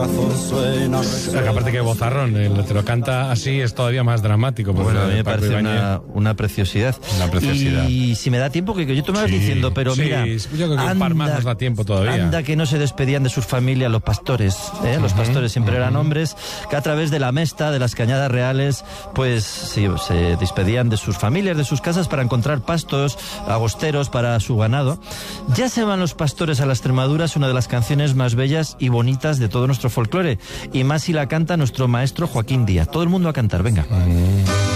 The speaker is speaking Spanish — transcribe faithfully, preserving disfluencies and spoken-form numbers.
Aparte que vozarrón, el te lo canta así es todavía más dramático. Bueno, a mí me parece una, una preciosidad. Una preciosidad. Y si me da tiempo, que, que yo te me vas sí, diciendo, pero sí, mira, yo creo que anda, un par más nos da tiempo todavía. Anda que no se despedían de sus familias los pastores, ¿eh? Los uh-huh, pastores siempre uh-huh. eran hombres que a través de la mesta, de las cañadas reales, pues sí, se despedían de sus familias, de sus casas para encontrar pastos agosteros para su ganado. Ya se van los pastores a la Extremadura, es una de las canciones más bellas y bonitas de todo nuestro folclore, y más si la canta nuestro maestro Joaquín Díaz. Todo el mundo a cantar, venga.